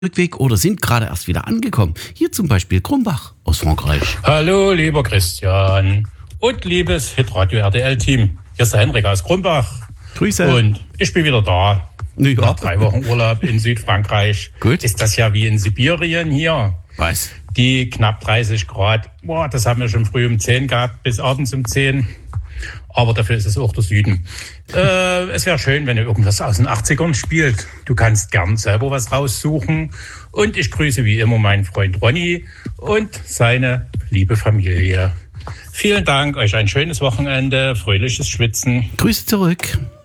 Rückweg oder sind gerade erst wieder angekommen. Hier zum Beispiel Krumbach aus Frankreich. Hallo, lieber Christian und liebes Hitradio RTL-Team. Hier ist der Henrik aus Krumbach. Grüße. Und ich bin wieder da. Ja. Nach 3 Wochen Urlaub in Südfrankreich. Gut. Ist das ja wie in Sibirien hier. Was? Die knapp 30 Grad. Boah, das haben wir schon früh um 10 gehabt, bis abends um 10. Aber dafür ist es auch der Süden. Es wäre schön, wenn ihr irgendwas aus den 80ern spielt. Du kannst gern selber was raussuchen. Und ich grüße wie immer meinen Freund Ronny und seine liebe Familie. Vielen Dank, euch ein schönes Wochenende, fröhliches Schwitzen. Grüße zurück.